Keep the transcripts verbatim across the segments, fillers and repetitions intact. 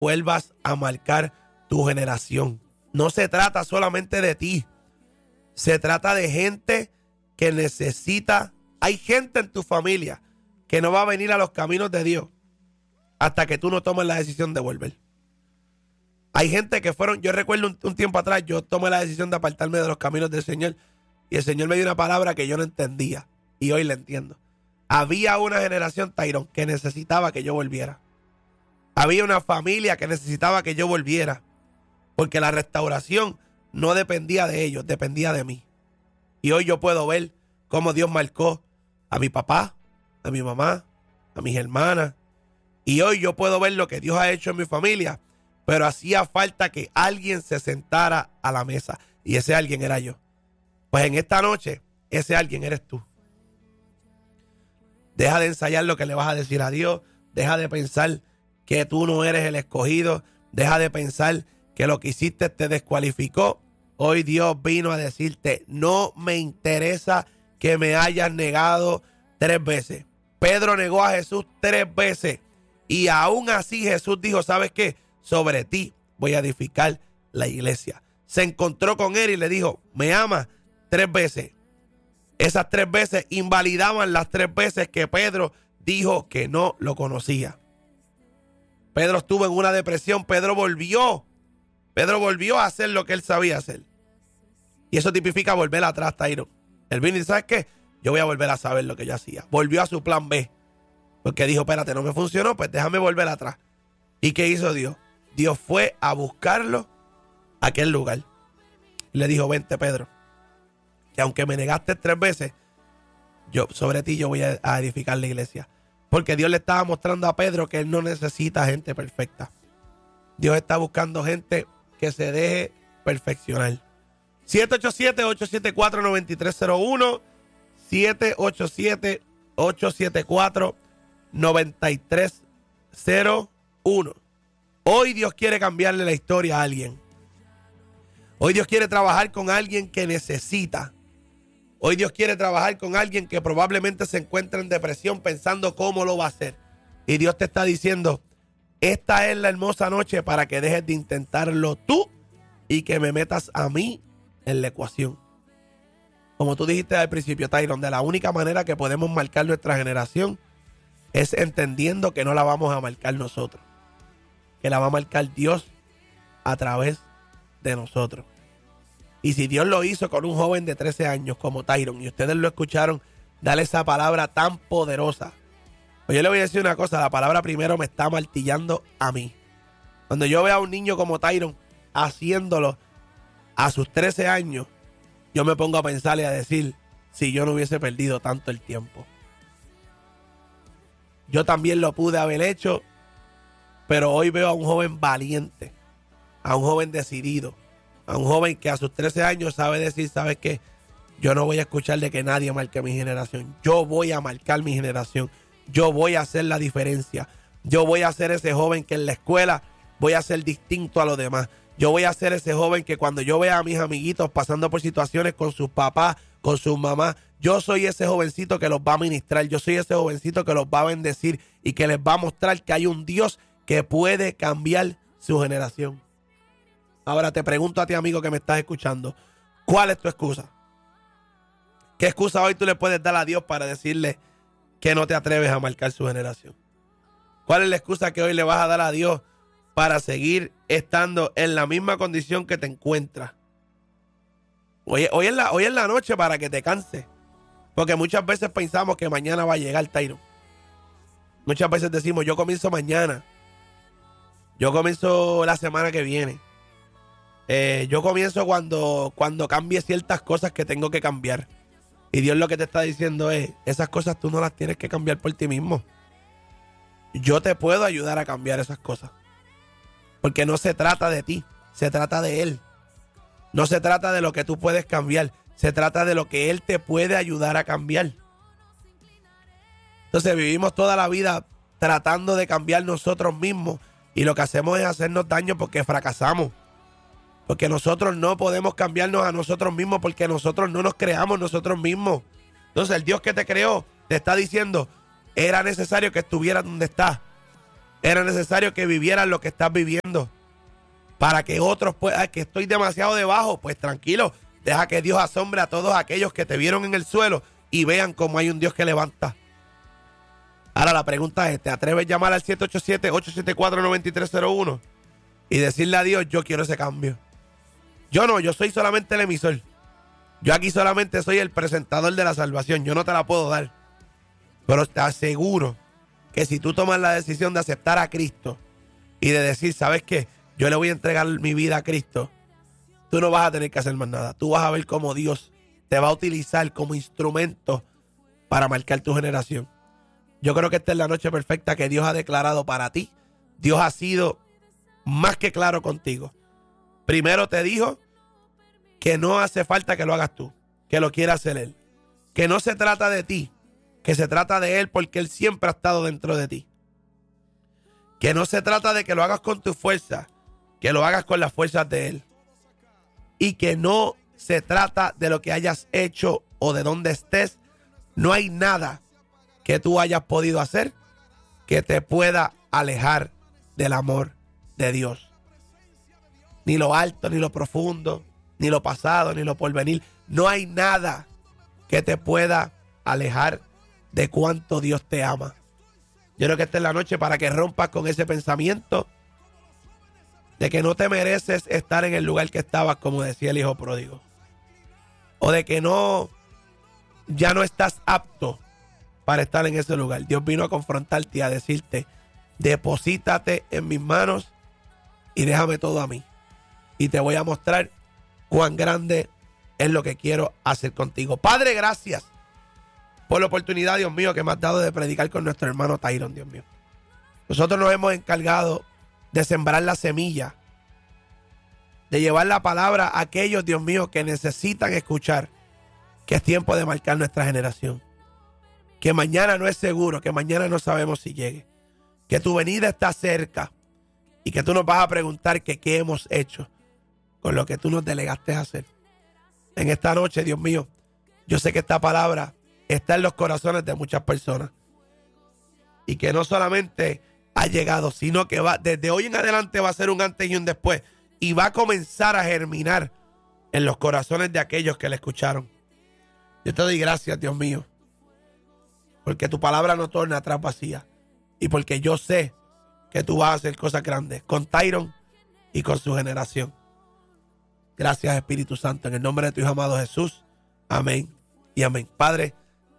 vuelvas a marcar tu generación. No se trata solamente de ti. Se trata de gente que necesita. Hay gente en tu familia que no va a venir a los caminos de Dios hasta que tú no tomes la decisión de volver. Hay gente que fueron, yo recuerdo un, un tiempo atrás, yo tomé la decisión de apartarme de los caminos del Señor y el Señor me dio una palabra que yo no entendía y hoy la entiendo. Había una generación, Tyrone, que necesitaba que yo volviera. Había una familia que necesitaba que yo volviera, porque la restauración no dependía de ellos, dependía de mí. Y hoy yo puedo ver cómo Dios marcó a mi papá, a mi mamá, a mis hermanas. Y hoy yo puedo ver lo que Dios ha hecho en mi familia. Pero hacía falta que alguien se sentara a la mesa. Y ese alguien era yo. Pues en esta noche, ese alguien eres tú. Deja de ensayar lo que le vas a decir a Dios. Deja de pensar que tú no eres el escogido. Deja de pensar que lo que hiciste te descualificó. Hoy Dios vino a decirte, no me interesa que me hayas negado tres veces. Pedro negó a Jesús tres veces. Y aún así Jesús dijo, ¿sabes qué? Sobre ti voy a edificar la iglesia. Se encontró con él y le dijo, ¿me amas? Tres veces. Esas tres veces invalidaban las tres veces que Pedro dijo que no lo conocía. Pedro estuvo en una depresión. Pedro volvió. Pedro volvió a hacer lo que él sabía hacer. Y eso tipifica volver atrás, Tyrone. Él vino y ¿sabes qué? Yo voy a volver a saber lo que yo hacía. Volvió a su plan B. Porque dijo, espérate, no me funcionó, pues déjame volver atrás. ¿Y qué hizo Dios? Dios fue a buscarlo a aquel lugar. Le dijo, vente, Pedro, que aunque me negaste tres veces, yo sobre ti yo voy a, a edificar la iglesia. Porque Dios le estaba mostrando a Pedro que él no necesita gente perfecta. Dios está buscando gente que se deje perfeccionar. siete ocho siete, ocho siete cuatro, nueve tres cero uno. siete ocho siete, ocho siete cuatro, nueve tres cero uno. Hoy Dios quiere cambiarle la historia a alguien. Hoy Dios quiere trabajar con alguien que necesita. Hoy Dios quiere trabajar con alguien que probablemente se encuentra en depresión pensando cómo lo va a hacer. Y Dios te está diciendo, esta es la hermosa noche para que dejes de intentarlo tú y que me metas a mí en la ecuación. Como tú dijiste al principio, Tyrone, de la única manera que podemos marcar nuestra generación es entendiendo que no la vamos a marcar nosotros, que la va a marcar Dios a través de nosotros. Y si Dios lo hizo con un joven de trece años como Tyrone, y ustedes lo escucharon, darle esa palabra tan poderosa. Pues yo le voy a decir una cosa, la palabra primero me está martillando a mí. Cuando yo veo a un niño como Tyrone haciéndolo a sus trece años, yo me pongo a pensar y a decir, si yo no hubiese perdido tanto el tiempo. Yo también lo pude haber hecho, pero hoy veo a un joven valiente, a un joven decidido, a un joven que a sus trece años sabe decir, ¿sabes qué? Yo no voy a escuchar de que nadie marque mi generación. Yo voy a marcar mi generación. Yo voy a hacer la diferencia. Yo voy a ser ese joven que en la escuela voy a ser distinto a los demás. Yo voy a ser ese joven que cuando yo vea a mis amiguitos pasando por situaciones con sus papás, con sus mamás, yo soy ese jovencito que los va a ministrar. Yo soy ese jovencito que los va a bendecir y que les va a mostrar que hay un Dios que puede cambiar su generación. Ahora te pregunto a ti, amigo que me estás escuchando, ¿cuál es tu excusa? ¿Qué excusa hoy tú le puedes dar a Dios para decirle que no te atreves a marcar su generación? ¿Cuál es la excusa que hoy le vas a dar a Dios para seguir estando en la misma condición que te encuentras? Hoy, hoy, es la, hoy es la noche para que te canses. Porque muchas veces pensamos que mañana va a llegar, Tyrone. Muchas veces decimos, yo comienzo mañana. Yo comienzo la semana que viene. Eh, yo comienzo cuando, cuando cambie ciertas cosas que tengo que cambiar. Y Dios lo que te está diciendo es, esas cosas tú no las tienes que cambiar por ti mismo. Yo te puedo ayudar a cambiar esas cosas. Porque no se trata de ti, se trata de Él. No se trata de lo que tú puedes cambiar, se trata de lo que Él te puede ayudar a cambiar. Entonces vivimos toda la vida tratando de cambiar nosotros mismos y lo que hacemos es hacernos daño porque fracasamos. Porque nosotros no podemos cambiarnos a nosotros mismos porque nosotros no nos creamos nosotros mismos. Entonces el Dios que te creó te está diciendo, era necesario que estuvieras donde estás. Era necesario que vivieras lo que estás viviendo para que otros puedan, que estoy demasiado debajo. Pues tranquilo, deja que Dios asombre a todos aquellos que te vieron en el suelo y vean cómo hay un Dios que levanta. Ahora la pregunta es, ¿te atreves a llamar al siete ocho siete, ocho siete cuatro, nueve tres cero uno y decirle a Dios, yo quiero ese cambio? Yo no, yo soy solamente el emisor. Yo aquí solamente soy el presentador de la salvación. Yo no te la puedo dar. Pero te aseguro que si tú tomas la decisión de aceptar a Cristo y de decir, ¿sabes qué? Yo le voy a entregar mi vida a Cristo, tú no vas a tener que hacer más nada. Tú vas a ver cómo Dios te va a utilizar como instrumento para marcar tu generación. Yo creo que esta es la noche perfecta que Dios ha declarado para ti. Dios ha sido más que claro contigo. Primero te dijo que no hace falta que lo hagas tú, que lo quiera hacer Él. Que no se trata de ti, que se trata de Él porque Él siempre ha estado dentro de ti. Que no se trata de que lo hagas con tu fuerza, que lo hagas con las fuerzas de Él. Y que no se trata de lo que hayas hecho o de dónde estés. No hay nada que tú hayas podido hacer que te pueda alejar del amor de Dios. Ni lo alto, ni lo profundo, ni lo pasado, ni lo porvenir. No hay nada que te pueda alejar de cuánto Dios te ama. Yo creo que esta es la noche para que rompas con ese pensamiento de que no te mereces estar en el lugar que estabas, como decía el hijo pródigo. O de que no, ya no estás apto para estar en ese lugar. Dios vino a confrontarte y a decirte, deposítate en mis manos y déjame todo a mí. Y te voy a mostrar cuán grande es lo que quiero hacer contigo. Padre, gracias por la oportunidad, Dios mío, que me has dado de predicar con nuestro hermano Tyron, Dios mío. Nosotros nos hemos encargado de sembrar la semilla, de llevar la palabra a aquellos, Dios mío, que necesitan escuchar que es tiempo de marcar nuestra generación. Que mañana no es seguro, que mañana no sabemos si llegue. Que tu venida está cerca y que tú nos vas a preguntar que qué hemos hecho con lo que tú nos delegaste a hacer. En esta noche, Dios mío, yo sé que esta palabra está en los corazones de muchas personas y que no solamente ha llegado, sino que va desde hoy en adelante va a ser un antes y un después y va a comenzar a germinar en los corazones de aquellos que la escucharon. Yo te doy gracias, Dios mío, porque tu palabra no torna atrás vacía y porque yo sé que tú vas a hacer cosas grandes con Tyron y con su generación. Gracias, Espíritu Santo, en el nombre de tu Hijo amado Jesús. Amén y amén. Padre,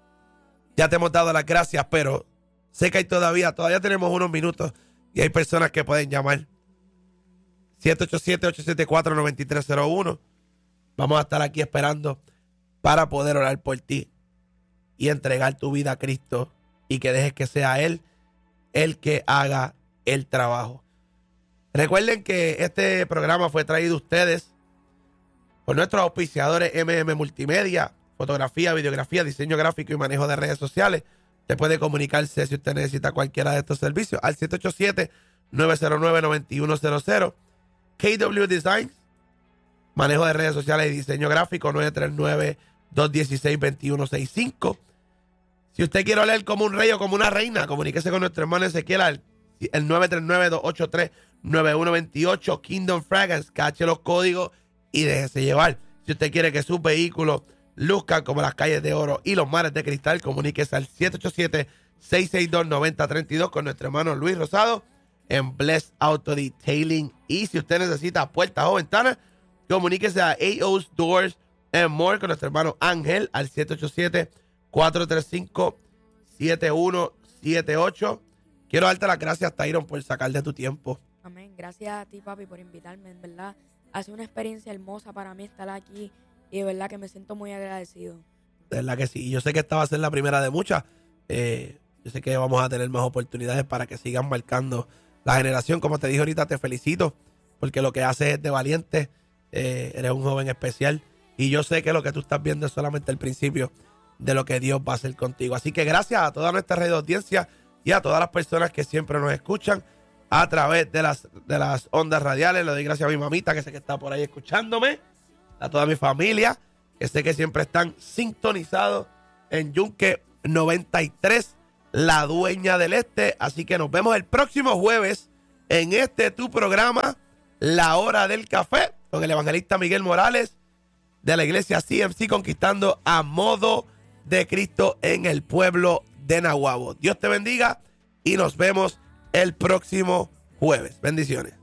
ya te hemos dado las gracias, pero sé que hay todavía, todavía tenemos unos minutos y hay personas que pueden llamar. siete ocho siete, ocho siete cuatro, nueve tres cero uno. Vamos a estar aquí esperando para poder orar por ti y entregar tu vida a Cristo y que dejes que sea Él el que haga el trabajo. Recuerden que este programa fue traído a ustedes por nuestros auspiciadores M M Multimedia, fotografía, videografía, diseño gráfico y manejo de redes sociales. Usted puede comunicarse si usted necesita cualquiera de estos servicios al siete ocho siete, nueve cero nueve, nueve uno cero cero. K W Designs, manejo de redes sociales y diseño gráfico, nueve tres nueve, dos uno seis, dos uno seis cinco. Si usted quiere oler como un rey o como una reina, comuníquese con nuestro hermano Ezequiel al el nueve tres nueve, dos ocho tres, nueve uno dos ocho. Kingdom Fragrance, cache los códigos y déjese llevar. Si usted quiere que sus vehículos luzcan como las calles de oro y los mares de cristal, comuníquese al siete ocho siete, seis seis dos, nueve cero tres dos con nuestro hermano Luis Rosado en Bless Auto Detailing. Y si usted necesita puertas o ventanas, comuníquese a A O's Doors and More con nuestro hermano Ángel al siete ocho siete, cuatro tres cinco, siete uno siete ocho. Quiero darte las gracias, Tyron, por sacar de tu tiempo. Amén. Gracias a ti, papi, por invitarme. En verdad, ha sido una experiencia hermosa para mí estar aquí y de verdad que me siento muy agradecido. De verdad que sí. Y yo sé que esta va a ser la primera de muchas. Eh, yo sé que vamos a tener más oportunidades para que sigan marcando la generación. Como te dije ahorita, te felicito porque lo que haces es de valiente. Eh, eres un joven especial y yo sé que lo que tú estás viendo es solamente el principio de lo que Dios va a hacer contigo. Así que gracias a toda nuestra red de audiencia y a todas las personas que siempre nos escuchan a través de las, de las ondas radiales. Le doy gracias a mi mamita, que sé que está por ahí escuchándome, a toda mi familia, que sé que siempre están sintonizados en Yunque noventa y tres la dueña del este. Así que nos vemos el próximo jueves en este tu programa, La Hora del Café, con el evangelista Miguel Morales de la iglesia C M C, conquistando a modo de Cristo en el pueblo de Nahuabo. Dios te bendiga y nos vemos el próximo jueves. Bendiciones.